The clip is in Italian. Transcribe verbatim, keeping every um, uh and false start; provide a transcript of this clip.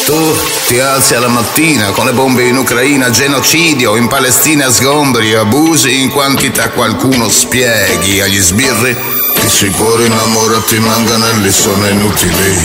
Tu ti alzi alla mattina con le bombe in Ucraina, genocidio, in Palestina sgombri, abusi in quantità, qualcuno spieghi agli sbirri. I sicuri innamorati manganelli sono inutili.